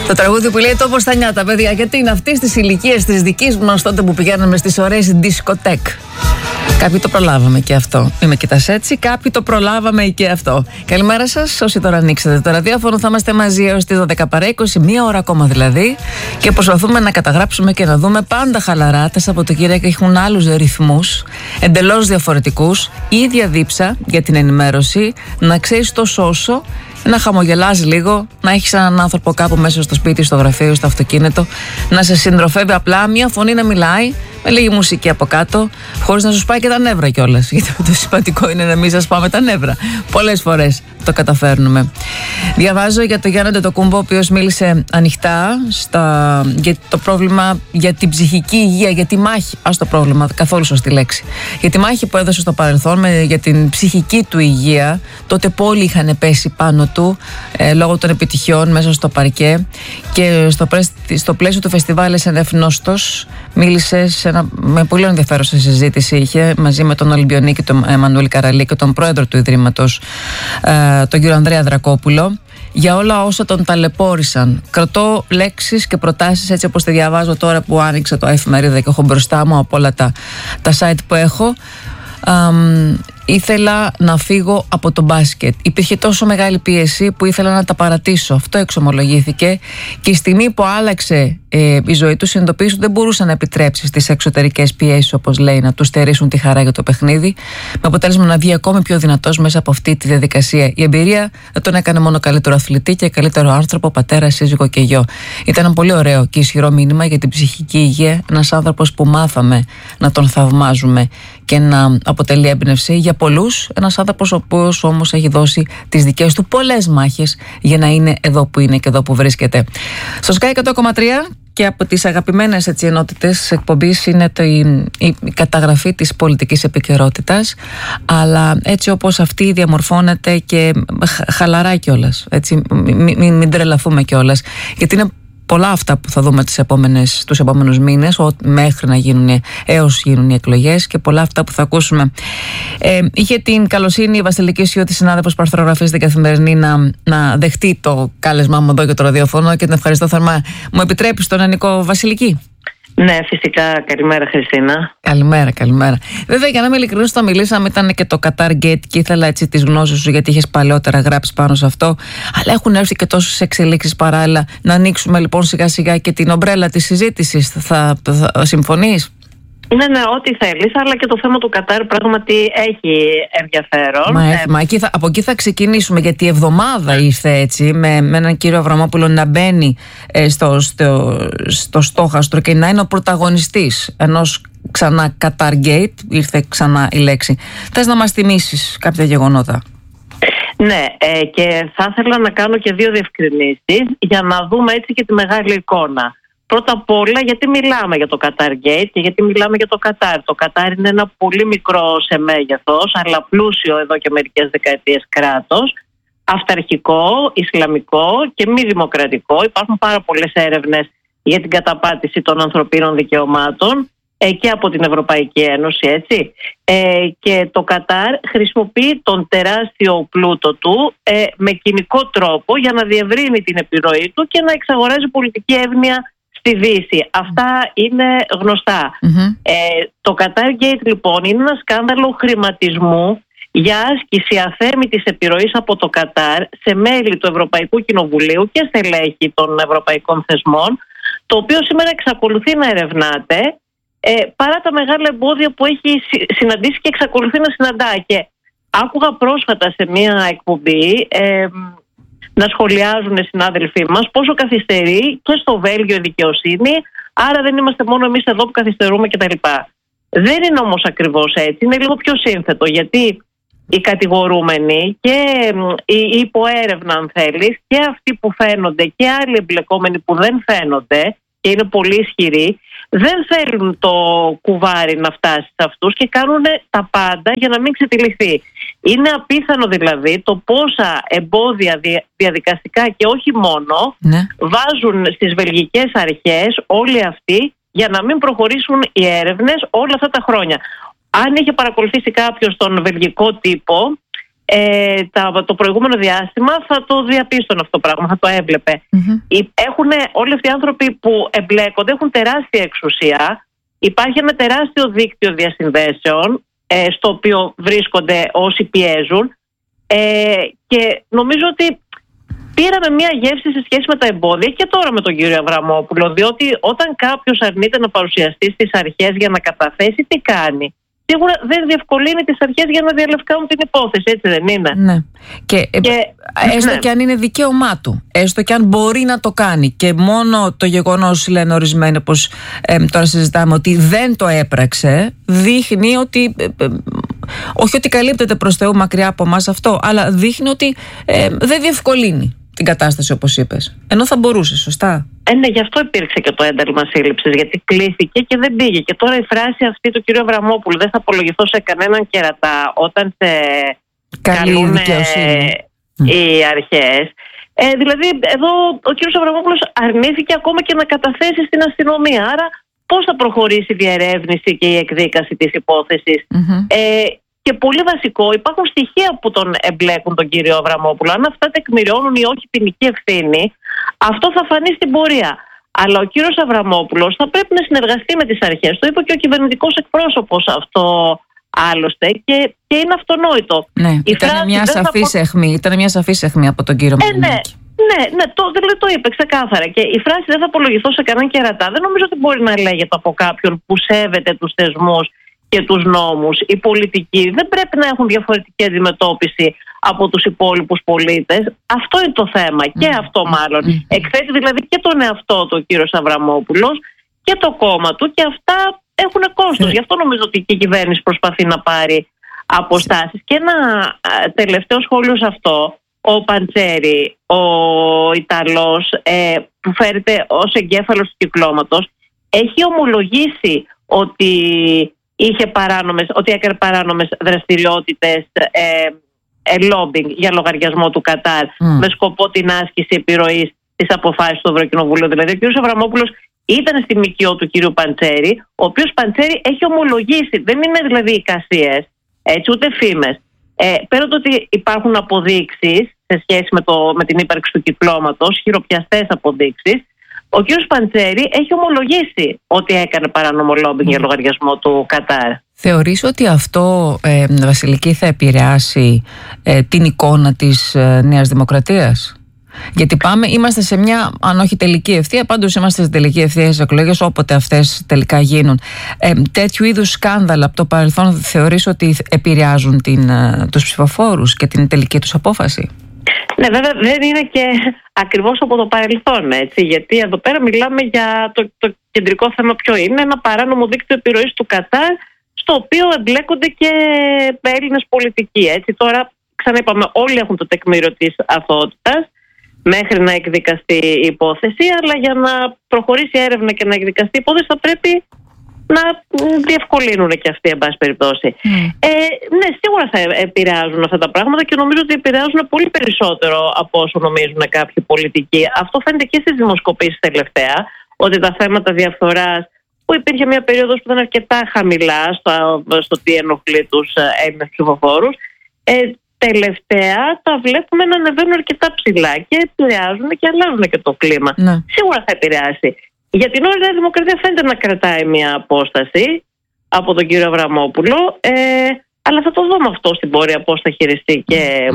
Το τραγούδι που λέει «Τόπος στα νιάτα», παιδιά, γιατί είναι αυτή τη ηλικία τη δική μας τότε που πηγαίναμε στις ωραίες δισκοτέκ. Κάποιοι το προλάβαμε και αυτό. Είμαι κοιτάς έτσι, κάποιοι το προλάβαμε και αυτό. Καλημέρα σας, όσοι τώρα ανοίξατε το ραδιόφωνο. Θα είμαστε μαζί έως τις 12 παρά 20, μία ώρα ακόμα δηλαδή. Και προσπαθούμε να καταγράψουμε και να δούμε πάντα χαλαρά. Τα Σαββατοκύριακα έχουν άλλους ρυθμούς, εντελώς διαφορετικούς. Η ίδια δίψα για την ενημέρωση, να ξέρεις το σώσο, να χαμογελάς λίγο, να έχεις έναν άνθρωπο κάπου μέσα στο σπίτι, στο γραφείο, στο αυτοκίνητο, να σε συντροφεύει απλά, μια φωνή να μιλάει, με λίγη μουσική από κάτω, χωρίς να σου σπάει και τα νεύρα κιόλας. Γιατί το σημαντικό είναι να μην σας πάμε τα νεύρα. Πολλές φορές το καταφέρνουμε. Διαβάζω για τον Γιάννη Αντετοκούμπο, ο οποίος μίλησε ανοιχτά για το πρόβλημα, για την ψυχική υγεία, για τη μάχη. Το πρόβλημα, καθόλου σωστή λέξη. Για τη μάχη που έδωσε στο παρελθόν για την ψυχική του υγεία. Τότε πολλοί είχαν πέσει πάνω του λόγω των επιτυχιών μέσα στο παρκέ. Και στο πλαίσιο του φεστιβάλ Εσενεφνόστος μίλησε με πολύ ενδιαφέρουσα συζήτηση. Είχε μαζί με τον Ολυμπιονίκη και τον Εμμανουήλ Καραλή και τον πρόεδρο του Ιδρύματος, τον κύριο Ανδρέα Δρακόπουλο, για όλα όσα τον ταλαιπώρησαν. Κρατώ λέξεις και προτάσεις έτσι όπως τη διαβάζω τώρα που άνοιξα το εφημερίδα και έχω μπροστά μου από όλα τα site που έχω. Ήθελα να φύγω από το μπάσκετ. Υπήρχε τόσο μεγάλη πίεση που ήθελα να τα παρατήσω. Αυτό εξομολογήθηκε. Και η στιγμή που άλλαξε η ζωή του, συνειδητοποίησε ότι δεν μπορούσε να επιτρέψει στις εξωτερικές πιέσεις, όπως λέει, να του στερήσουν τη χαρά για το παιχνίδι. Με αποτέλεσμα να βγει ακόμη πιο δυνατός μέσα από αυτή τη διαδικασία. Η εμπειρία δεν τον έκανε μόνο καλύτερο αθλητή και καλύτερο άνθρωπο, πατέρα, σύζυγο και γιο. Ήταν ένα πολύ ωραίο και ισχυρό μήνυμα για την ψυχική υγεία. Ένας άνθρωπος που μάθαμε να τον θαυμάζουμε και να αποτελεί έμπνευση για πολλούς. Ένας άνθρωπος ο οποίος όμως έχει δώσει τις δικές του πολλές μάχες για να είναι εδώ που είναι και εδώ που βρίσκεται. Στο Sky 100,3 και από τις αγαπημένες ενότητες εκπομπής είναι η καταγραφή της πολιτικής επικαιρότητας, αλλά έτσι όπως αυτή διαμορφώνεται και χαλαρά κιόλας. Έτσι, μην τρελαθούμε κιόλας, γιατί είναι πολλά αυτά που θα δούμε τους επόμενους μήνες, μέχρι να γίνουν, έως γίνουν οι εκλογές, και πολλά αυτά που θα ακούσουμε. Είχε την καλοσύνη η Βασιλική Σιώτη, συνάδελφος που αρθρογραφεί στην Καθημερινή, να δεχτεί το κάλεσμά μου εδώ και το ραδιόφωνο, και την ευχαριστώ θερμά. Μου επιτρέπεις τον Ανικό, Βασιλική? Ναι, φυσικά. Καλημέρα, Χριστίνα. Καλημέρα. Βέβαια, για να είμαι ειλικρινής, το μιλήσαμε, ήταν και το Qatar Gate και ήθελα έτσι τις γνώσεις σου, γιατί είχες παλαιότερα γράψει πάνω σε αυτό. Αλλά έχουν έρθει και τόσες εξελίξεις παράλληλα. Να ανοίξουμε λοιπόν σιγά σιγά και την ομπρέλα της συζήτησης. Θα συμφωνείς? Ναι, ό,τι θέλεις, αλλά και το θέμα του Κατάρ πράγματι έχει ενδιαφέρον. Από εκεί θα ξεκινήσουμε, γιατί η εβδομάδα ήρθε έτσι, με έναν κύριο Αβραμόπουλο να μπαίνει στο στόχαστρο και να είναι ο πρωταγωνιστής ενός ξανά Qatar Gate. Ήρθε ξανά η λέξη. Θες να μας θυμίσεις κάποια γεγονότα? Ναι, και θα ήθελα να κάνω και δύο διευκρινήσεις για να δούμε έτσι και τη μεγάλη εικόνα. Πρώτα απ' όλα, γιατί μιλάμε για το Qatar Gate και γιατί μιλάμε για το Κατάρ. Το Κατάρ είναι ένα πολύ μικρό σε μέγεθος, αλλά πλούσιο εδώ και μερικές δεκαετίες κράτος, αυταρχικό, ισλαμικό και μη δημοκρατικό. Υπάρχουν πάρα πολλές έρευνες για την καταπάτηση των ανθρωπίνων δικαιωμάτων και από την Ευρωπαϊκή Ένωση, έτσι. Και το Κατάρ χρησιμοποιεί τον τεράστιο πλούτο του με κοινικό τρόπο για να διευρύνει την επιρροή του και να εξαγοράζει πολιτική εύνοια στη Δύση. Αυτά είναι γνωστά. Το Qatar Gate λοιπόν είναι ένα σκάνδαλο χρηματισμού για άσκηση αθέμητης επιρροής από το Κατάρ σε μέλη του Ευρωπαϊκού Κοινοβουλίου και στελέχη των ευρωπαϊκών θεσμών, το οποίο σήμερα εξακολουθεί να ερευνάται παρά τα μεγάλα εμπόδια που έχει συναντήσει και εξακολουθεί να συναντά. Και άκουγα πρόσφατα σε μια εκπομπή να σχολιάζουν οι συνάδελφοί μας πόσο καθυστερεί και στο Βέλγιο η δικαιοσύνη, άρα δεν είμαστε μόνο εμείς εδώ που καθυστερούμε κτλ. Δεν είναι όμως ακριβώς έτσι, είναι λίγο πιο σύνθετο, γιατί οι κατηγορούμενοι και οι υποέρευνα, αν θέλεις, και αυτοί που φαίνονται και άλλοι εμπλεκόμενοι που δεν φαίνονται και είναι πολύ ισχυροί, δεν θέλουν το κουβάρι να φτάσει σε αυτούς και κάνουν τα πάντα για να μην ξετυλιχθεί. Είναι απίθανο δηλαδή το πόσα εμπόδια διαδικαστικά και όχι μόνο βάζουν στις βελγικές αρχές όλοι αυτοί για να μην προχωρήσουν οι έρευνες όλα αυτά τα χρόνια. Αν είχε παρακολουθήσει κάποιος τον βελγικό τύπο, το προηγούμενο διάστημα θα το διαπίστωνε αυτό το πράγμα, θα το έβλεπε. Όλοι αυτοί οι άνθρωποι που εμπλέκονται έχουν τεράστια εξουσία. Υπάρχει ένα τεράστιο δίκτυο διασυνδέσεων στο οποίο βρίσκονται όσοι πιέζουν, και νομίζω ότι πήραμε μια γεύση σε σχέση με τα εμπόδια και τώρα με τον κύριο Αβραμόπουλο, διότι όταν κάποιος αρνείται να παρουσιαστεί στις αρχές για να καταθέσει, τι κάνει? Σίγουρα δεν διευκολύνει τις αρχές για να διαλευκάνουν την υπόθεση, έτσι δεν είναι? Ναι. Και έστω και αν είναι δικαίωμά του, έστω και αν μπορεί να το κάνει, και μόνο το γεγονός, λένε ορισμένοι, πως τώρα συζητάμε, ότι δεν το έπραξε, δείχνει ότι όχι ότι καλύπτεται προς Θεού μακριά από εμάς αυτό, αλλά δείχνει ότι δεν διευκολύνει την κατάσταση, όπως είπες. Ενώ θα μπορούσε, σωστά. Ναι, γι' αυτό υπήρξε και το ένταλμα σύλληψης, γιατί κλείθηκε και δεν πήγε. Και τώρα η φράση αυτή του κ. Αβραμόπουλου, δεν θα απολογηθώ σε κανέναν κερατά, όταν σε καλούν οι αρχές. Δηλαδή, εδώ ο κ. Αβραμόπουλος αρνήθηκε ακόμα και να καταθέσει στην αστυνομία. Άρα, πώς θα προχωρήσει η διερεύνηση και η εκδίκαση της υπόθεσης? Και πολύ βασικό, υπάρχουν στοιχεία που τον εμπλέκουν τον κύριο Αβραμόπουλο. Αν αυτά τεκμηριώνουν ή όχι ποινική ευθύνη, αυτό θα φανεί στην πορεία. Αλλά ο κύριος Αβραμόπουλος θα πρέπει να συνεργαστεί με τις αρχές. Το είπε και ο κυβερνητικός εκπρόσωπος αυτό άλλωστε, και είναι αυτονόητο. Ναι, ήταν μια σαφής αιχμή από τον κύριο Μελινάκη. Ναι, το είπε ξεκάθαρα. Και η φράση «δεν θα απολογηθώ σε κανέναν κερατά» δεν νομίζω ότι μπορεί να λέγεται από κάποιον που σέβεται τους θεσμούς και τους νόμους. Οι πολιτικοί δεν πρέπει να έχουν διαφορετική αντιμετώπιση από τους υπόλοιπους πολίτες. Αυτό είναι το θέμα. Και αυτό μάλλον. Εκθέτει δηλαδή και τον εαυτό του ο κύριος Αβραμόπουλος και το κόμμα του, και αυτά έχουν κόστος. Γι' αυτό νομίζω ότι και η κυβέρνηση προσπαθεί να πάρει αποστάσεις. Και ένα τελευταίο σχόλιο σε αυτό. Ο Παντσέρη, ο Ιταλός, που φέρεται ως εγκέφαλος του κυκλώματος, έχει ομολογήσει ότι έκανε παράνομες δραστηριότητες lobbying για λογαριασμό του Κατάρ, με σκοπό την άσκηση επιρροής της αποφάσης του Ευρωκοινοβουλίου. Δηλαδή, ο κ. Αβραμόπουλος ήταν στη ΜΚΟ του κ. Παντσέρη, ο οποίος Παντσέρη έχει ομολογήσει. Δεν είναι δηλαδή εικασίες, ούτε φήμες. Πέρα το ότι υπάρχουν αποδείξεις σε σχέση με την ύπαρξη του κυκλώματος, χειροπιαστές αποδείξεις, ο κύριος Παντσέρη έχει ομολογήσει ότι έκανε παράνομο λόμπινγκ για λογαριασμό του Κατάρ. Θεωρείς ότι αυτό, Βασιλική, θα επηρεάσει την εικόνα της Νέας Δημοκρατίας? Γιατί είμαστε σε μια, αν όχι τελική ευθεία, πάντως είμαστε σε τελική ευθεία στις εκλογές, όποτε αυτές τελικά γίνουν. Τέτοιου είδους σκάνδαλα από το παρελθόν θεωρείς ότι επηρεάζουν τους ψηφοφόρους και την τελική τους απόφαση? Ναι, βέβαια δεν είναι και ακριβώς από το παρελθόν, έτσι, γιατί εδώ πέρα μιλάμε για το κεντρικό θέμα ποιο είναι, ένα παράνομο δίκτυο επιρροής του Κατάρ, στο οποίο εμπλέκονται και Έλληνες πολιτικοί, έτσι. Τώρα, ξαναείπαμε, όλοι έχουν το τεκμήριο της αθωότητας μέχρι να εκδικαστεί η υπόθεση, αλλά για να προχωρήσει η έρευνα και να εκδικαστεί η υπόθεση θα πρέπει να διευκολύνουν και αυτοί, εν πάση περιπτώσει. Ναι, σίγουρα θα επηρεάζουν αυτά τα πράγματα, και νομίζω ότι επηρεάζουν πολύ περισσότερο από όσο νομίζουν κάποιοι πολιτικοί. Αυτό φαίνεται και στις δημοσκοπήσεις τελευταία, ότι τα θέματα διαφθοράς, που υπήρχε μια περίοδος που ήταν αρκετά χαμηλά στο τι ενοχλεί τους Έλληνες ψηφοφόρους, τελευταία τα βλέπουμε να ανεβαίνουν αρκετά ψηλά και επηρεάζουν και αλλάζουν και το κλίμα. Ναι. Σίγουρα θα επηρεάσει. Για την ώρα η Νέα Δημοκρατία φαίνεται να κρατάει μια απόσταση από τον κύριο Αβραμόπουλο, αλλά θα το δούμε αυτό στην πορεία, πώς θα χειριστεί και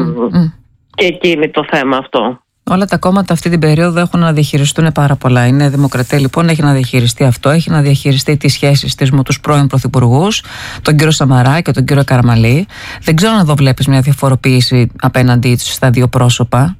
εκείνη το θέμα αυτό. Όλα τα κόμματα αυτή την περίοδο έχουν να διαχειριστούν πάρα πολλά. Η Νέα Δημοκρατία λοιπόν έχει να διαχειριστεί αυτό, έχει να διαχειριστεί τις σχέσεις της με τους πρώην πρωθυπουργούς, τον κύριο Σαμαρά και τον κύριο Καραμαλή. Δεν ξέρω αν εδώ βλέπεις μια διαφοροποίηση απέναντί τους στα δύο πρόσωπα.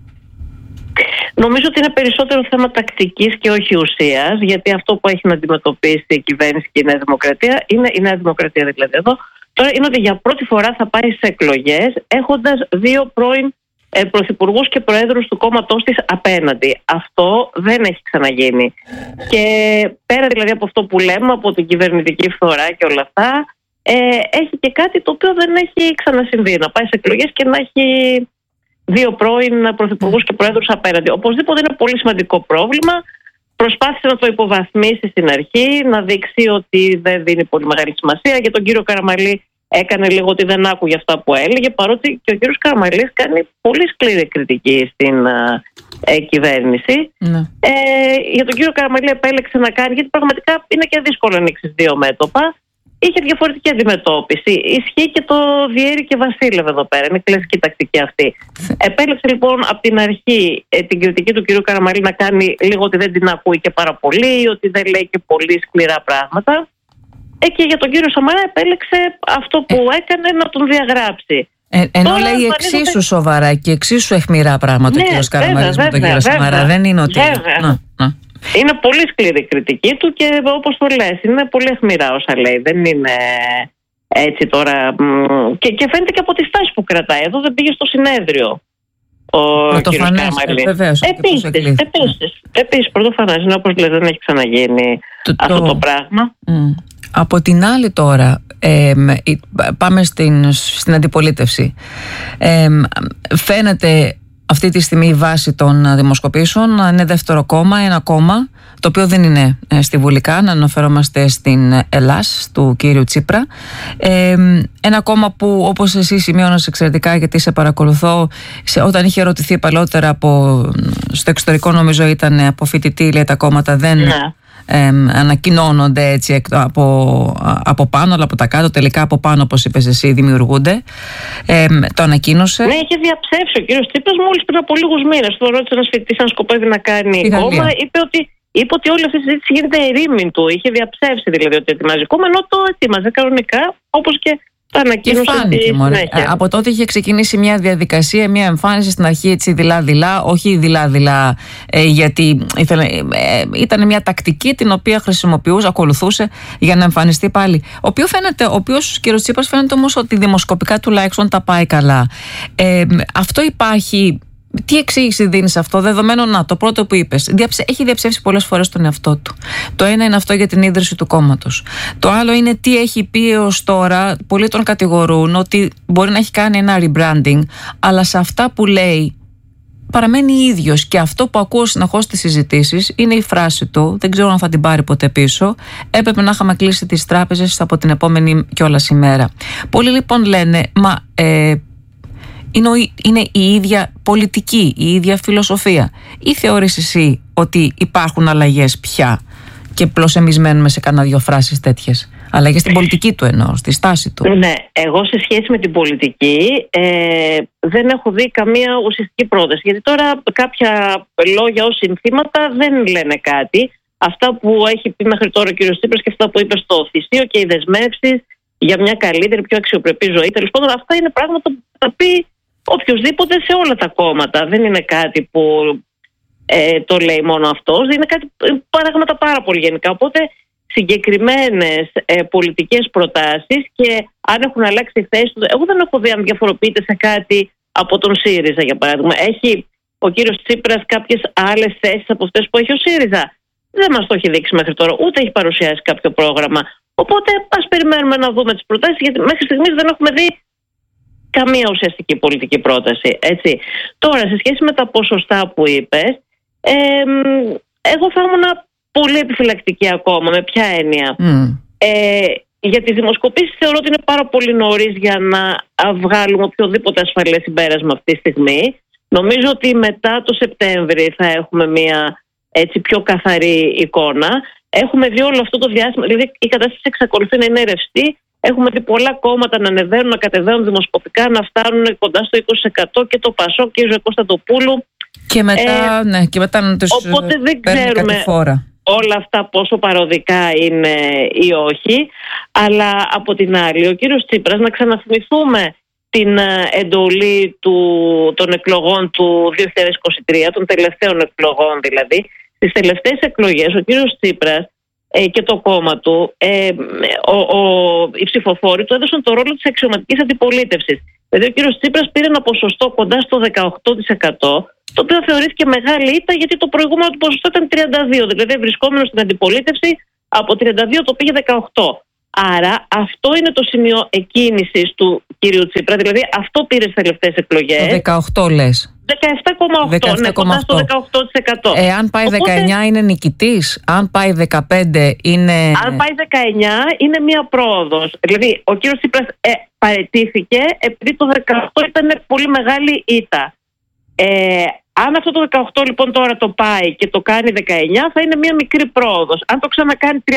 Νομίζω ότι είναι περισσότερο θέμα τακτικής και όχι ουσίας, γιατί αυτό που έχει να αντιμετωπίσει η κυβέρνηση και η Νέα Δημοκρατία, η Νέα Δημοκρατία δηλαδή εδώ, τώρα είναι ότι για πρώτη φορά θα πάει σε εκλογές έχοντας δύο πρώην πρωθυπουργούς και προέδρους του κόμματός της απέναντι. Αυτό δεν έχει ξαναγίνει. Και πέρα δηλαδή από αυτό που λέμε, από την κυβερνητική φθορά και όλα αυτά, έχει και κάτι το οποίο δεν έχει ξανασυμβεί. Να πάει σε εκλογές και να έχει δύο πρώην πρωθυπουργούς και προέδρους απέναντι. Οπωσδήποτε είναι πολύ σημαντικό πρόβλημα. Προσπάθησε να το υποβαθμίσει στην αρχή, να δείξει ότι δεν δίνει πολύ μεγάλη σημασία. Για τον κύριο Καραμαλή έκανε λίγο ότι δεν άκουγε αυτά που έλεγε, παρότι και ο κύριος Καραμανλής κάνει πολύ σκληρή κριτική στην κυβέρνηση. Για τον κύριο Καραμανλή επέλεξε να κάνει, γιατί πραγματικά είναι και δύσκολο να ανοίξει δύο μέτωπα. Είχε διαφορετική αντιμετώπιση. Ισχύει και το διέρη και βασίλευε εδώ πέρα. Είναι κλασική τακτική αυτή. Επέλεξε λοιπόν από την αρχή την κριτική του κυρίου Καραμανλή να κάνει λίγο ότι δεν την ακούει και πάρα πολύ, ότι δεν λέει και πολύ σκληρά πράγματα. Και για τον κύριο Σαμαρά επέλεξε αυτό που έκανε να τον διαγράψει. Ενώ τώρα λέει εξίσου σοβαρά και εξίσου αιχμηρά πράγματα ο κύριος Καραμανλής με τον κύριο Σαμαρά. Δεν είναι ότι. Είναι πολύ σκληρή κριτική του και όπως το λες, είναι πολύ αιχμηρά όσα λέει. Δεν είναι έτσι τώρα. Και φαίνεται και από τη στάση που κρατάει. Εδώ δεν πήγε στο συνέδριο ο κύριος Καραμανλής. Επίσης, πρωτοφανές είναι, όπως λες, δεν έχει ξαναγίνει αυτό το πράγμα. Από την άλλη τώρα, πάμε στην αντιπολίτευση. Φαίνεται αυτή τη στιγμή η βάση των δημοσκοπήσεων να είναι δεύτερο κόμμα, ένα κόμμα το οποίο δεν είναι στη Βουλή καν, αναφερόμαστε στην Ελλάς του κύριου Τσίπρα. Ένα κόμμα που, όπως εσύ σημείωνες εξαιρετικά, γιατί σε παρακολουθώ, όταν είχε ερωτηθεί παλαιότερα στο εξωτερικό, νομίζω ήταν από φοιτητή, λέει τα κόμματα δεν ανακοινώνονται έτσι από πάνω, αλλά από τα κάτω, τελικά από πάνω, όπως είπες εσύ, δημιουργούνται. Το ανακοίνωσε. Ναι, είχε διαψεύσει ο κύριος Τσίπρας μόλις πριν από λίγους μήνες. Του ρώτησε ένας φοιτητής αν σκοπεύει να κάνει κόμμα. Είπε ότι όλη αυτή η συζήτηση γίνεται ερήμην του. Είχε διαψεύσει δηλαδή ότι ετοιμάζει κόμμα, ενώ το ετοίμαζε κανονικά, όπως και το ανακοίνωσε. Από τότε είχε ξεκινήσει μια διαδικασία, μια εμφάνιση στην αρχή έτσι δειλά-δειλά, όχι δειλά-δειλά γιατί ήταν μια τακτική την οποία ακολουθούσε για να εμφανιστεί πάλι. Ο οποίος κύριος Τσίπρας φαίνεται όμως ότι δημοσκοπικά τουλάχιστον τα πάει καλά. Αυτό υπάρχει. Τι εξήγηση δίνει σε αυτό, δεδομένου το πρώτο που είπες, έχει διαψεύσει πολλές φορές τον εαυτό του. Το ένα είναι αυτό για την ίδρυση του κόμματος. Το άλλο είναι τι έχει πει έως τώρα. Πολλοί τον κατηγορούν ότι μπορεί να έχει κάνει ένα rebranding, αλλά σε αυτά που λέει παραμένει ίδιος. Και αυτό που ακούω συνεχώς στις συζητήσεις είναι η φράση του, δεν ξέρω αν θα την πάρει ποτέ πίσω. Έπρεπε να είχαμε κλείσει τις τράπεζες από την επόμενη κιόλας ημέρα. Πολλοί λοιπόν λένε, είναι η ίδια πολιτική, η ίδια φιλοσοφία, ή θεωρείς εσύ ότι υπάρχουν αλλαγές πια και απλώς εμείς μένουμε σε κάνα δύο φράσεις τέτοιες? Αλλαγές στην πολιτική του εννοώ, στη στάση του. Ναι, εγώ σε σχέση με την πολιτική δεν έχω δει καμία ουσιαστική πρόταση, γιατί τώρα κάποια λόγια ως συνθήματα δεν λένε κάτι. Αυτά που έχει πει μέχρι τώρα ο κ. Τσίπρας και αυτά που είπε στο Θησίο και οι δεσμεύσεις για μια καλύτερη, πιο αξιοπρεπή ζωή, τέλος πάντων, αυτά είναι πράγματα που θα πει οποιοσδήποτε σε όλα τα κόμματα. Δεν είναι κάτι που το λέει μόνο αυτός, είναι κάτι πράγματα πάρα πολύ γενικά. Οπότε συγκεκριμένες πολιτικές προτάσεις, και αν έχουν αλλάξει η θέση του, εγώ δεν έχω δει αν διαφοροποιείται σε κάτι από τον ΣΥΡΙΖΑ, για παράδειγμα. Έχει ο κύριος Τσίπρας κάποιες άλλες θέσεις από αυτές που έχει ο ΣΥΡΙΖΑ? Δεν μας το έχει δείξει μέχρι τώρα, ούτε έχει παρουσιάσει κάποιο πρόγραμμα. Οπότε ας περιμένουμε να δούμε τις προτάσεις, γιατί μέχρι στιγμής δεν έχουμε δει καμία ουσιαστική πολιτική πρόταση. Έτσι. Τώρα, σε σχέση με τα ποσοστά που είπες, εγώ θα ήμουν πολύ επιφυλακτική ακόμα. Με ποια έννοια? Για τις δημοσκοπήσεις θεωρώ ότι είναι πάρα πολύ νωρίς για να βγάλουμε οποιοδήποτε ασφαλές συμπέρασμα αυτή τη στιγμή. Νομίζω ότι μετά το Σεπτέμβρη θα έχουμε μια έτσι πιο καθαρή εικόνα. Έχουμε δει όλο αυτό το διάστημα, δηλαδή η κατάσταση εξακολουθεί να είναι ρευστή. Έχουμε δει πολλά κόμματα να ανεβαίνουν, να κατεβαίνουν δημοσκοπικά, να φτάνουν κοντά στο 20% και το Πασόκ και η Ζωή Κωνσταντοπούλου. Και μετά, και μετά να τους οπότε δεν ξέρουμε όλα αυτά πόσο παροδικά είναι ή όχι. Αλλά από την άλλη, ο κύριος Τσίπρας, να ξαναθυμηθούμε την εντολή των εκλογών του 2023, των τελευταίων εκλογών δηλαδή. Στις τελευταίες εκλογές ο κύριος Τσίπρας και το κόμμα του, οι ψηφοφόροι του έδωσαν το ρόλο της αξιωματικής αντιπολίτευσης. Δηλαδή ο κύριος Τσίπρας πήρε ένα ποσοστό κοντά στο 18%, το οποίο θεωρήθηκε μεγάλη ήττα, γιατί το προηγούμενο του ποσοστό ήταν 32%. Δηλαδή βρισκόμενο στην αντιπολίτευση από 32% το πήγε 18%. Άρα αυτό είναι το σημείο εκκίνησης του κύριου Τσίπρα, δηλαδή αυτό πήρε στις τελευταίες εκλογές. Το 18% λες. 17,8%. Ναι, κοντά στο 18%. Αν πάει 19 είναι νικητής, αν πάει 15 είναι... Αν πάει 19 είναι μία πρόοδος. Δηλαδή ο κύριος Τσίπρας παραιτήθηκε επειδή το 18 ήταν πολύ μεγάλη ήττα. Αν αυτό το 18 λοιπόν τώρα το πάει και το κάνει 19, θα είναι μία μικρή πρόοδος. Αν το ξανακάνει 32,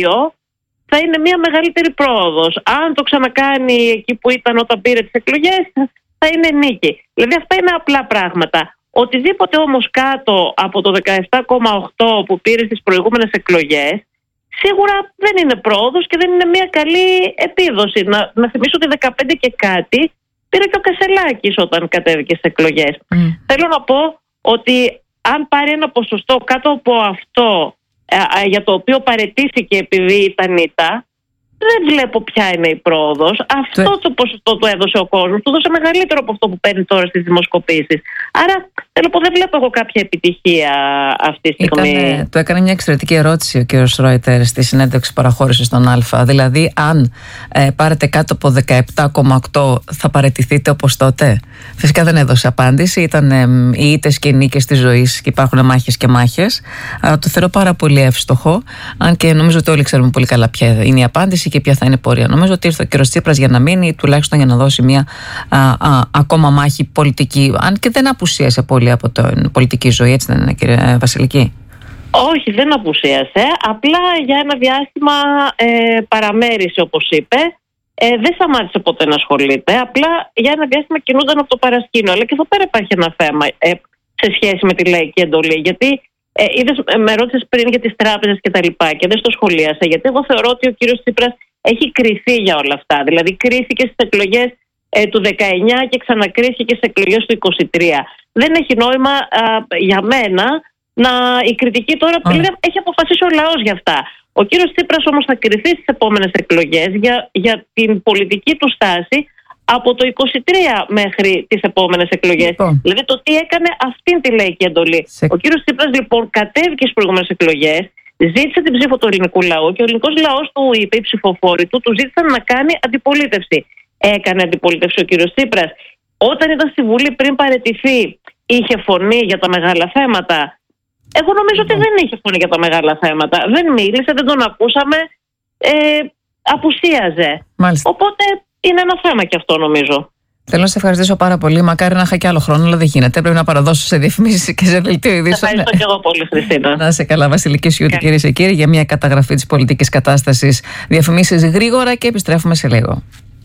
θα είναι μία μεγαλύτερη πρόοδος. Αν το ξανακάνει εκεί που ήταν όταν πήρε τις εκλογές, θα είναι νίκη. Δηλαδή αυτά είναι απλά πράγματα. Οτιδήποτε όμως κάτω από το 17,8 που πήρε στις προηγούμενες εκλογές, σίγουρα δεν είναι πρόοδος και δεν είναι μία καλή επίδοση. Να θυμίσω ότι 15 και κάτι πήρε και ο Κασελάκης όταν κατέβηκε στις εκλογές. Θέλω να πω ότι αν πάρει ένα ποσοστό κάτω από αυτό για το οποίο παραιτήθηκε επειδή ήταν ήττα, δεν βλέπω ποια είναι η πρόοδος. Αυτό το ποσοστό του έδωσε ο κόσμος, του δώσε μεγαλύτερο από αυτό που παίρνει τώρα στις δημοσκοπήσεις. Άρα θέλω να πω, δεν βλέπω εγώ κάποια επιτυχία αυτή τη στιγμή. Του έκανε μια εξαιρετική ερώτηση ο κύριος Ρόιτερ στη συνέντευξη παραχώρησης στον Α. Δηλαδή, αν πάρετε κάτω από 17,8 θα παραιτηθείτε όπως τότε? Φυσικά δεν έδωσε απάντηση. Ήταν οι ήττες και οι νίκες της ζωής και υπάρχουν μάχες και μάχες. Το θεωρώ πάρα πολύ εύστοχο. Αν και νομίζω ότι όλοι ξέρουμε πολύ καλά ποια είναι η απάντηση και ποια θα είναι η πορεία. Νομίζω ότι ήρθε ο κύριος Τσίπρας για να μείνει, τουλάχιστον για να δώσει μια ακόμα μάχη πολιτική. Αν και δεν απουσίασε πολύ από την πολιτική ζωή, έτσι δεν είναι, κύριε Βασιλική? Όχι, δεν απουσίασε. Απλά για ένα διάστημα παραμέρισε, όπως είπε. Δεν σταμάτησε ποτέ να ασχολείται. Απλά για ένα διάστημα κινούνταν από το παρασκήνιο. Αλλά και εδώ πέρα υπάρχει ένα θέμα σε σχέση με τη λαϊκή εντολή. Γιατί με ρώτησες πριν για τις τράπεζες και τα λοιπά και δεν στο σχολίασα. Γιατί εγώ θεωρώ ότι ο κύριος Τσίπρας έχει κριθεί για όλα αυτά. Δηλαδή κρίθηκε στις εκλογές του 19 και ξανακρίθηκε στις εκλογές του 23. Δεν έχει νόημα για μένα η κριτική τώρα έχει αποφασίσει ο λαός για αυτά. Ο κύριος Τσίπρας όμως θα κριθεί στις επόμενες εκλογές για την πολιτική του στάση από το 23 μέχρι τις επόμενες εκλογές. Δηλαδή το τι έκανε αυτήν τη λαϊκή εντολή. Ο κύριος Τσίπρας λοιπόν κατέβηκε στις προηγούμενες εκλογές, ζήτησε την ψήφο του ελληνικού λαού και ο ελληνικός λαός του είπε, οι ψηφοφόροι του ζήτησαν να κάνει αντιπολίτευση. Έκανε αντιπολίτευση ο κύριος Τσίπρας? Όταν ήταν στη Βουλή πριν παραιτηθεί, είχε φωνή για τα μεγάλα θέματα? Εγώ νομίζω ότι δεν είχε φωνή για τα μεγάλα θέματα. Δεν μίλησε, δεν τον ακούσαμε, απουσίαζε. Μάλιστα. Οπότε είναι ένα θέμα και αυτό, νομίζω. Θέλω να σε ευχαριστήσω πάρα πολύ. Μακάρι να είχα και άλλο χρόνο, αλλά δεν γίνεται. Πρέπει να παραδώσω σε διαφημίσεις και σε δελτίο ειδήσεων. Ευχαριστώ και εγώ πολύ, Χριστίνα. Να είσαι καλά, Βασιλική Σιούτη, κυρίες και κύριοι, για μια καταγραφή της πολιτικής κατάστασης. Διαφημίσεις γρήγορα και επιστρέφουμε σε λίγο.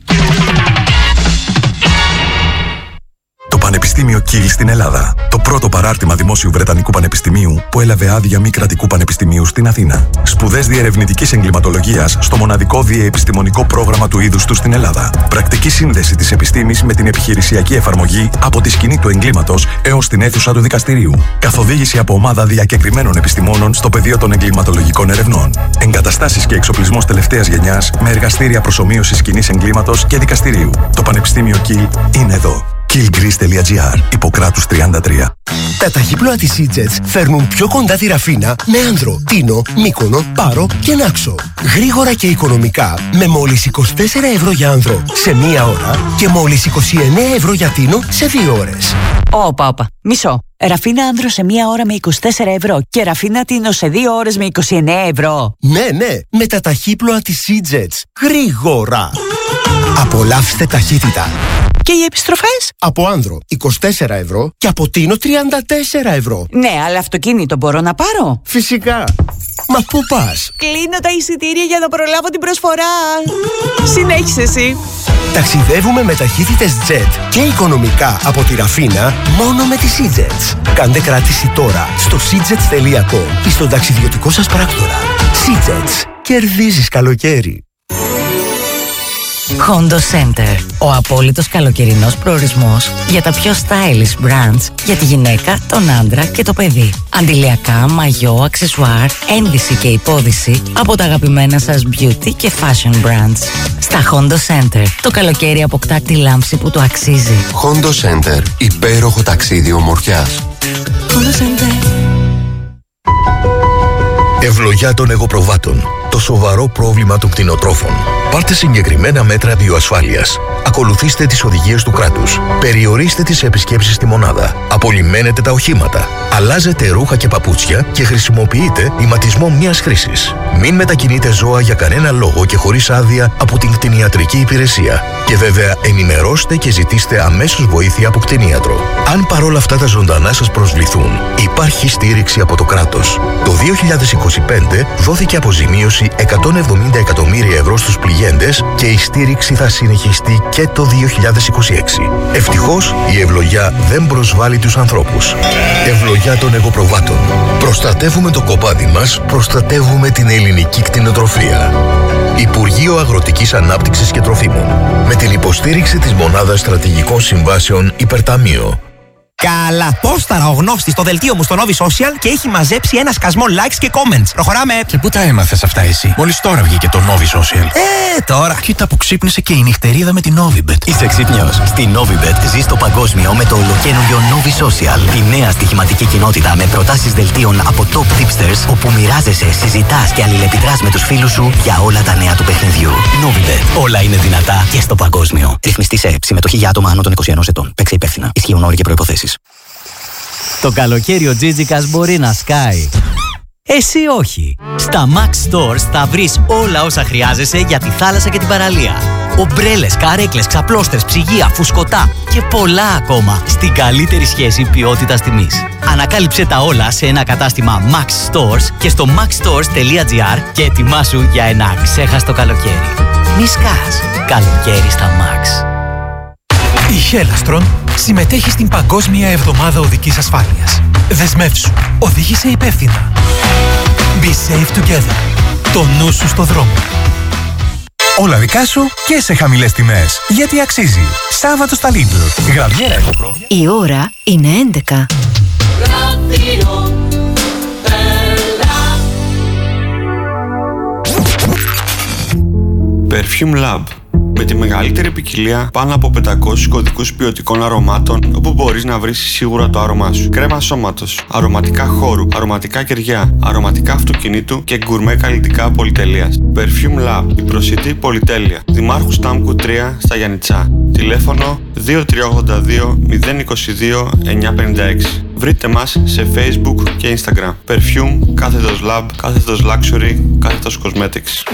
Το Πανεπιστήμιο Κιλ στην Ελλάδα. Το πρώτο παράρτημα δημόσιου Βρετανικού Πανεπιστημίου που έλαβε άδεια μη κρατικού πανεπιστημίου στην Αθήνα. Σπουδές διερευνητικής εγκληματολογίας στο μοναδικό διεπιστημονικό πρόγραμμα του είδους του στην Ελλάδα. Πρακτική σύνδεση της επιστήμης με την επιχειρησιακή εφαρμογή από τη σκηνή του εγκλήματος έως την αίθουσα του δικαστηρίου. Καθοδήγηση από ομάδα διακεκριμένων επιστημόνων στο πεδίο των εγκληματολογικών ερευνών. Εγκαταστάσεις και εξοπλισμός τελευταίας γενιάς με εργαστήρια προσομοίωσης σκηνής εγκλήματος και δικαστηρίου. Το Πανεπιστήμιο Κιλ είναι εδώ. killgreece.gr, Ιπποκράτους 33. Τα ταχύπλοα της EasyJet φέρνουν πιο κοντά τη Ραφίνα με Άνδρο, Τίνο, Μύκονο, Πάρο και Νάξο. Γρήγορα και οικονομικά με μόλις 24 ευρώ για Άνδρο σε 1 ώρα και μόλις 29 ευρώ για Τίνο σε 2 ώρες. Όπα, μισό. Ραφίνα Άνδρο σε 1 ώρα με 24 ευρώ και Ραφίνα Τίνο σε 2 ώρες με 29 ευρώ. Ναι, με τα ταχύπλοα της EasyJet. Γρήγορα. Απολαύστε ταχύτητα. Και οι επιστροφές? Από Άνδρο 24 ευρώ και από Τίνο 34 ευρώ. Ναι, αλλά αυτοκίνητο μπορώ να πάρω? Φυσικά. Μα πού πας? Κλείνω τα εισιτήρια για να προλάβω την προσφορά. Συνέχισε εσύ. Ταξιδεύουμε με ταχύτητες jet και οικονομικά από τη Ραφίνα μόνο με τις EasyJet. Κάντε κράτηση τώρα στο seajets.com ή στον ταξιδιωτικό σας πράκτορα. EasyJet. Κερδίζεις καλοκαίρι. Hondo Center. Ο απόλυτος καλοκαιρινός προορισμός για τα πιο stylish brands για τη γυναίκα, τον άντρα και το παιδί. Αντιλιακά, μαγιό, αξεσουάρ, ένδυση και υπόδυση από τα αγαπημένα σας beauty και fashion brands. Στα Hondo Center το καλοκαίρι αποκτά τη λάμψη που το αξίζει. Hondo Center. Υπέροχο ταξίδι ομορφιάς. Hondo Center. Ευλογιά των εγωπροβάτων. το σοβαρό πρόβλημα των κτηνοτρόφων. Πάρτε συγκεκριμένα μέτρα βιοασφάλειας. Ακολουθήστε τις οδηγίες του κράτους. Περιορίστε τις επισκέψεις στη μονάδα. Απολυμμένετε τα οχήματα. Αλλάζετε ρούχα και παπούτσια και χρησιμοποιείτε ηματισμό μιας χρήσης. Μην μετακινείτε ζώα για κανένα λόγο και χωρίς άδεια από την κτηνιατρική υπηρεσία. Και βέβαια ενημερώστε και ζητήστε αμέσως βοήθεια από κτηνίατρο. Αν παρόλα αυτά τα ζωντανά σας προσβληθούν, υπάρχει στήριξη από το κράτος. Το 2025 δόθηκε αποζημίωση 170 εκατομμύρια ευρώ στους πληγέντες και η στήριξη θα συνεχιστεί και το 2026. Ευτυχώς η ευλογιά δεν προσβάλλει τους ανθρώπους. Ευλογιά των εγωπροβάτων. Προστατεύουμε το κοπάδι μας, προστατεύουμε την ελληνική κτηνοτροφία. Υπουργείο Αγροτικής Ανάπτυξης και Τροφίμων. Με την υποστήριξη της Μονάδας Στρατηγικών Συμβάσεων Υπερταμείο. Καλά, πόσταρα ο Γνώστης στο δελτίο μου στο Novi Social και έχει μαζέψει ένα σκασμό likes και comments. Προχωράμε! Και πού τα έμαθες αυτά εσύ? Μόλις τώρα βγήκε το Novi Social. Τώρα. Κοίτα που ξύπνησε και η νυχτερίδα με την Novibet. Είσαι ξύπνιος? Στη Novibet ζεις το παγκόσμιο με το ολοκαίνουργιο Novi Social. Τη νέα στοιχηματική κοινότητα με προτάσεις δελτίων από top tipsters, όπου μοιράζεσαι, συζητάς και αλληλεπιδράς με τους φίλους σου για όλα τα νέα του παιχνιδιού. Novibet. Όλα είναι δυνατά και στο παγκόσμιο. Ρυθμιστή σε συμμετοχή για άτομα άνω των 21 ετών. Παίξε υπεύθυνα. Ισχύουν όροι και προϋποθέσεις. Το καλοκαίρι ο Τζίτζικας μπορεί να σκάει. Εσύ όχι. Στα Max Stores θα βρεις όλα όσα χρειάζεσαι για τη θάλασσα και την παραλία. Ομπρέλες, καρέκλες, ξαπλώστρες, ψυγεία, φουσκωτά και πολλά ακόμα στην καλύτερη σχέση ποιότητας τιμής. Ανακάλυψε τα όλα σε ένα κατάστημα Max Stores και στο maxstores.gr και ετοιμάσου για ένα αξέχαστο καλοκαίρι. Μη σκάς. Καλοκαίρι στα Max. Η Hellastron συμμετέχει στην Παγκόσμια Εβδομάδα Οδικής Ασφάλειας. Δεσμεύσου. Οδήγησε υπεύθυνα. Be safe together. Το νου σου στο δρόμο. Όλα δικά σου και σε χαμηλές τιμές. Γιατί αξίζει. Σάββατο στα Lidl. Γραβιέρα εγωπρόβια. Η ώρα είναι 11. Perfume Lab. Με τη μεγαλύτερη ποικιλία πάνω από 500 κωδικούς ποιοτικών αρωμάτων, όπου μπορείς να βρεις σίγουρα το άρωμά σου. Κρέμα σώματος, αρωματικά χώρου, αρωματικά κεριά, αρωματικά αυτοκινήτου και γκουρμέ καλλιτικά πολυτελείας. Perfume Lab, η προσιτή πολυτέλεια. Δημάρχου Στάμκου 3 στα Γιαννιτσά. Τηλέφωνο 2382 022 956. Βρείτε μας σε Facebook και Instagram. Perfume, κάθετος Lab, κάθετος Luxury, κάθετος Cosmetics.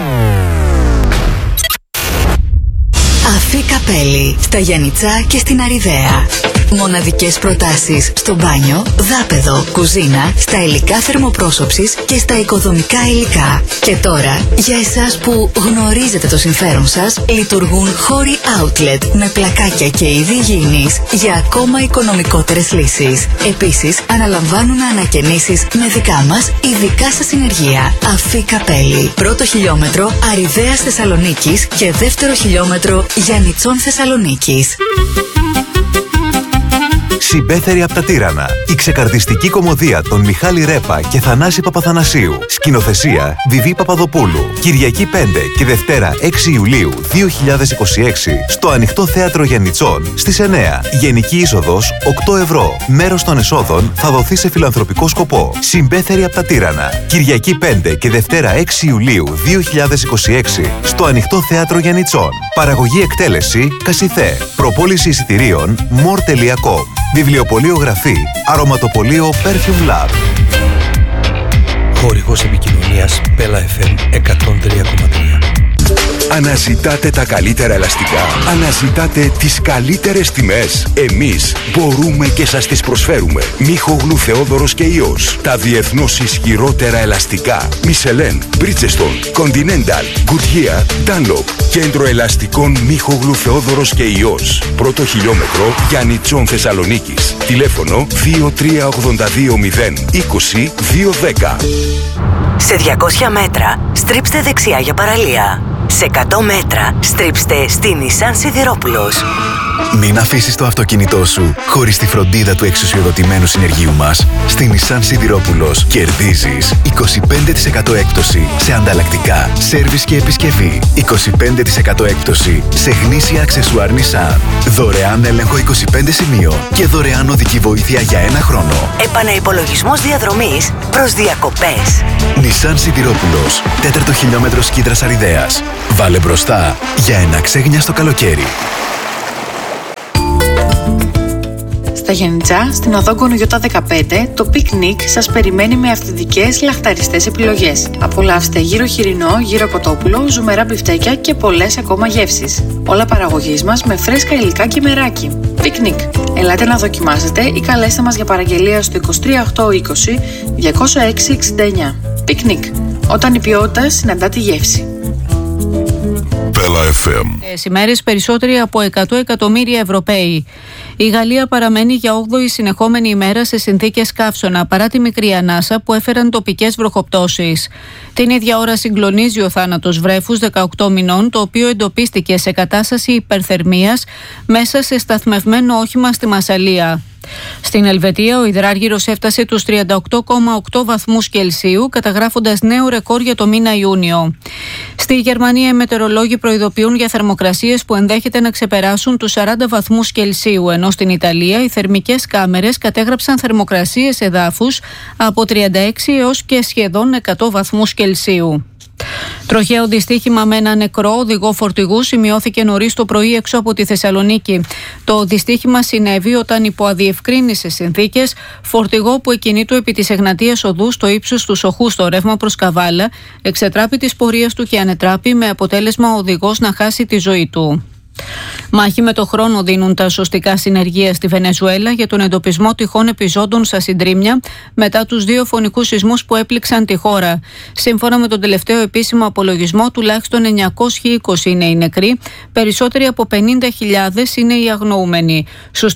Αφή Καπέλη, στα Γιαννιτσά και στην Αριδαία. Μοναδικές προτάσεις στο μπάνιο, δάπεδο, κουζίνα, στα υλικά θερμοπρόσωψης και στα οικοδομικά υλικά. Και τώρα, για εσάς που γνωρίζετε το συμφέρον σας, λειτουργούν χώροι outlet με πλακάκια και είδη υγιεινής για ακόμα οικονομικότερες λύσεις. Επίσης, αναλαμβάνουν ανακαινήσεις με δικά μας ειδικά σας συνεργεία. Αφή Καπέλη. Πρώτο χιλιόμετρο Αριδαίας Θεσσαλονίκης και δεύτερο χιλιόμετρο Γιαννιτσών Θεσσαλονίκης. Συμπέθερη από τα Τύρανα. Η ξεκαρδιστική κωμωδία των Μιχάλη Ρέπα και Θανάση Παπαθανασίου. Σκηνοθεσία Βιβί Παπαδοπούλου. Κυριακή 5 και Δευτέρα 6 Ιουλίου 2026 στο Ανοιχτό Θέατρο Γιαννιτσών στις 9. Γενική είσοδος 8 ευρώ. Μέρος των εσόδων θα δοθεί σε φιλανθρωπικό σκοπό. Συμπέθερη από τα Τύρανα. Κυριακή 5 και Δευτέρα 6 Ιουλίου 2026 στο Ανοιχτό Θέατρο Γιαννιτσών. Παραγωγή εκτέλεση Κασιθέ. Προπόληση εισιτηρίων more.com. Βιβλιοπωλείο Γραφή. Αρωματοπωλείο Perfume Lab. Χορηγός επικοινωνίας Bella FM 103,3. Αναζητάτε τα καλύτερα ελαστικά. Αναζητάτε τις καλύτερες τιμές. Εμείς μπορούμε και σας τις προσφέρουμε. Μίχογλου Θεόδωρος και Ιός. Τα διεθνώς ισχυρότερα ελαστικά. Michelin, Bridgestone, Continental, Goodyear, Dunlop. Κέντρο ελαστικών Μίχογλου Θεόδωρος και Ιός. Πρώτο χιλιόμετρο Γιαννιτσών Θεσσαλονίκης. Τηλέφωνο 2382 020 210. Σε 200 μέτρα στρίψτε δεξιά για παραλία. Σε 100 μέτρα στρίψτε στη Nissan Σιδηρόπουλος. Μην αφήσεις το αυτοκίνητό σου χωρίς τη φροντίδα του εξουσιοδοτημένου συνεργείου μας. Στη Nissan Σιδηρόπουλος κερδίζεις 25% έκπτωση σε ανταλλακτικά, σέρβις και επισκευή. 25% έκπτωση σε γνήσια αξεσουάρ Nissan. Δωρεάν έλεγχο 25 σημείων και δωρεάν οδική βοήθεια για 1 χρόνο. Επαναυπολογισμός διαδρομής προς διακοπές. Nissan Σιδηρόπουλος, 4ο χιλιόμετρο Σκύδρας Αριδέας. Βάλε μπροστά για ένα ξέγνιαστο καλοκαίρι. Στα Γιαννιτσά, στην οδό Γκονογιώτα 15, το πικνίκ σας περιμένει με αυθεντικές λαχταριστές επιλογές. Απολαύστε γύρο χοιρινό, γύρο κοτόπουλο, ζουμερά μπιφτέκια και πολλές ακόμα γεύσεις. Όλα παραγωγής μας με φρέσκα υλικά και μεράκι. Πικνίκ. Ελάτε να δοκιμάσετε ή καλέστε μας για παραγγελία στο 23820 20669. Πικνίκ. Όταν η ποιότητα συναντά τη γεύση. Ημέρες περισσότεροι από 100 εκατομμύρια Ευρωπαίοι. Η Γαλλία παραμένει για 8η συνεχόμενη ημέρα σε συνθήκες καύσωνα παρά τη μικρή ανάσα που έφεραν τοπικές βροχοπτώσεις. Την ίδια ώρα συγκλονίζει ο θάνατος βρέφους 18 μηνών, το οποίο εντοπίστηκε σε κατάσταση υπερθερμίας μέσα σε σταθμευμένο όχημα στη Μασσαλία. Στην Ελβετία ο υδράργυρος έφτασε τους 38,8 βαθμούς Κελσίου, καταγράφοντας νέο ρεκόρ για το μήνα Ιούνιο. Στη Γερμανία οι μετεωρολόγοι προειδοποιούν για θερμοκρασίες που ενδέχεται να ξεπεράσουν τους 40 βαθμούς Κελσίου, ενώ στην Ιταλία οι θερμικές κάμερες κατέγραψαν θερμοκρασίες εδάφους από 36 έως και σχεδόν 100 βαθμούς Κελσίου. Τροχαίο δυστύχημα με ένα νεκρό οδηγό φορτηγού σημειώθηκε νωρίς το πρωί έξω από τη Θεσσαλονίκη. Το δυστύχημα συνέβη όταν υπό αδιευκρίνησες συνθήκες φορτηγό που εκκινήτου επί της Εγνατίας Οδού στο ύψος του Σοχού στο ρεύμα προς Καβάλα εξετράπη της πορείας του και ανετράπη με αποτέλεσμα ο οδηγός να χάσει τη ζωή του. Μάχη με το χρόνο δίνουν τα σωστικά συνεργεία στη Βενεζουέλα για τον εντοπισμό τυχόν επιζώντων στα συντρίμμια μετά τους 2 φωνικούς σεισμούς που έπληξαν τη χώρα. Σύμφωνα με τον τελευταίο επίσημο απολογισμό, τουλάχιστον 920 είναι οι νεκροί, περισσότεροι από 50.000 είναι οι αγνοούμενοι. Στους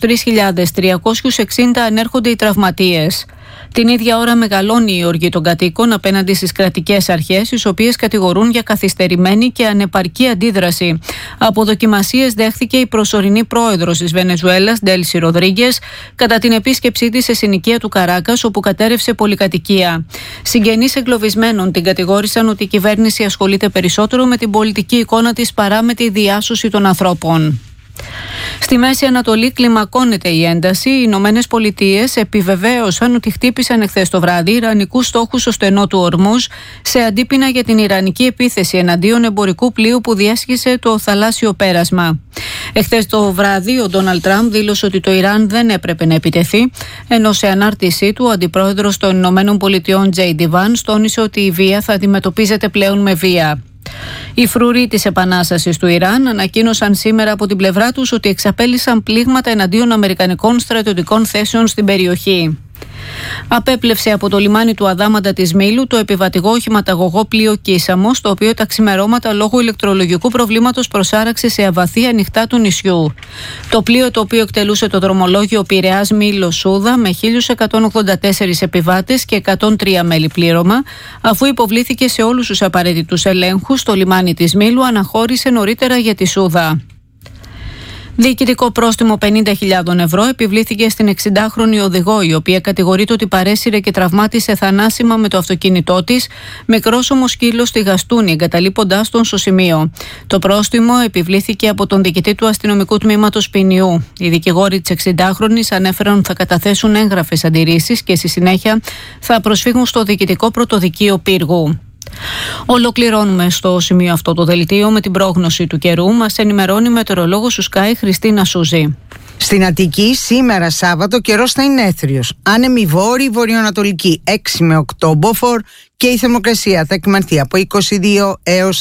3.360 ανέρχονται οι τραυματίες. Την ίδια ώρα μεγαλώνει η οργή των κατοίκων απέναντι στις κρατικές αρχές, τις οποίες κατηγορούν για καθυστερημένη και ανεπαρκή αντίδραση. Από δοκιμασίες δέχθηκε η προσωρινή πρόεδρος της Βενεζουέλας, Ντέλσι Ροδρίγκες, κατά την επίσκεψή της σε συνοικία του Καράκας, όπου κατέρρευσε πολυκατοικία. Συγγενείς εγκλωβισμένων την κατηγόρησαν ότι η κυβέρνηση ασχολείται περισσότερο με την πολιτική εικόνα της παρά με τη διάσωση των ανθρώπων. Στη Μέση Ανατολή κλιμακώνεται η ένταση. Οι Ηνωμένες Πολιτείες επιβεβαίωσαν ότι χτύπησαν εχθές το βράδυ ιρανικούς στόχους στο στενό του Ορμούζ σε αντίπεινα για την ιρανική επίθεση εναντίον εμπορικού πλοίου που διέσχισε το θαλάσσιο πέρασμα. Εχθές το βράδυ ο Ντόναλντ Τραμπ δήλωσε ότι το Ιράν δεν έπρεπε να επιτεθεί, ενώ σε ανάρτησή του ο αντιπρόεδρος των Ηνωμένων Πολιτειών J.D. Vance τόνισε ότι η βία θα αντιμετωπίζεται πλέον με βία. Οι φρουροί της Επανάστασης του Ιράν ανακοίνωσαν σήμερα από την πλευρά τους ότι εξαπέλυσαν πλήγματα εναντίον αμερικανικών στρατιωτικών θέσεων στην περιοχή. Απέπλευσε από το λιμάνι του Αδάμαντα της Μήλου το επιβατικό οχηματαγωγό πλοίο Κίσαμος, το οποίο τα ξημερώματα λόγω ηλεκτρολογικού προβλήματος προσάραξε σε αβαθή ανοιχτά του νησιού. Το πλοίο, το οποίο εκτελούσε το δρομολόγιο Πειραιάς Μήλος Σούδα με 1.184 επιβάτες και 103 μέλη πλήρωμα, αφού υποβλήθηκε σε όλους τους απαραίτητους ελέγχους στο λιμάνι της Μήλου, αναχώρησε νωρίτερα για τη Σούδα. Διοικητικό πρόστιμο 50.000 ευρώ επιβλήθηκε στην 60χρονη οδηγό, η οποία κατηγορείται ότι παρέσυρε και τραυμάτισε θανάσιμα με το αυτοκίνητό της μικρόσωμο σκύλο στη Γαστούνη, εγκαταλείποντάς τον στο σημείο. Το πρόστιμο επιβλήθηκε από τον διοικητή του αστυνομικού τμήματος ποινιού. Οι δικηγόροι της 60χρονης ανέφεραν ότι θα καταθέσουν έγγραφες αντιρρήσεις και στη συνέχεια θα προσφύγουν στο διοικητικό πρωτοδικείο Πύργου. Ολοκληρώνουμε στο σημείο αυτό το δελτίο με την πρόγνωση του καιρού. Μας ενημερώνει η μετεωρολόγος του Sky Χριστίνα Σούζη. Στην Αττική σήμερα Σάββατο καιρός θα είναι έθριος. Άνεμη βόρειο-βορειοανατολική 6 με 8 μποφόρ και η θερμοκρασία θα εκμανθεί από 22 έως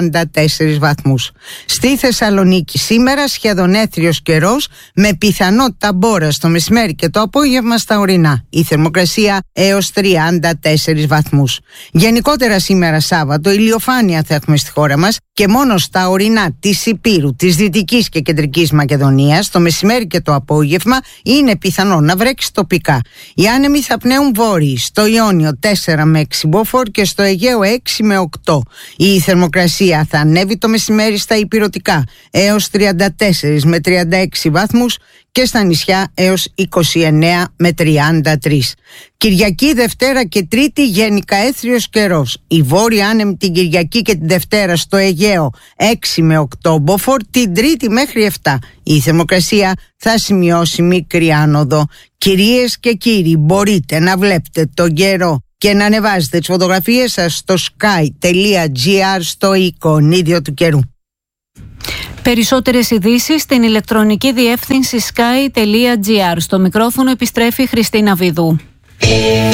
34 βαθμούς. Στη Θεσσαλονίκη σήμερα σχεδόν έθριος καιρός με πιθανότητα μπόρας το μεσημέρι και το απόγευμα στα ορεινά. Η θερμοκρασία έως 34 βαθμούς. Γενικότερα σήμερα Σάββατο ηλιοφάνεια θα έχουμε στη χώρα μας και μόνο στα ορεινά της Ηπείρου, της Δυτικής και Κεντρικής Μακεδονίας το μεσημέρι μεσημέρι και το απόγευμα είναι πιθανό να βρέξει τοπικά. Οι άνεμοι θα πνέουν βόρειοι, στο Ιόνιο 4 με 6 μποφόρ και στο Αιγαίο 6 με 8. Η θερμοκρασία θα ανέβει το μεσημέρι στα ηπειρωτικά έως 34 με 36 βαθμούς και στα νησιά έως 29 με 33. Κυριακή, Δευτέρα και Τρίτη γενικά έθριος καιρός. Η βόρεια άνεμη την Κυριακή και την Δευτέρα στο Αιγαίο 6 με 8 μποφόρ, την Τρίτη μέχρι 7. Η θερμοκρασία θα σημειώσει μικρή άνοδο. Κυρίες και κύριοι, μπορείτε να βλέπετε τον καιρό και να ανεβάζετε τις φωτογραφίες σας στο sky.gr στο εικονίδιο του καιρού. Περισσότερες ειδήσεις στην ηλεκτρονική διεύθυνση sky.gr. Στο μικρόφωνο επιστρέφει η Χριστίνα Βιδού.